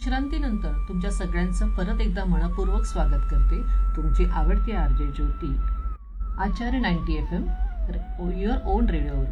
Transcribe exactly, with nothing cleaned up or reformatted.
विश्रांतीनंतर तुमच्या सगळ्यांचं परत एकदा मनपूर्वक स्वागत करते तुमची आवडती RJ Jyoti Acharya ninety F am your on रेडिओवर.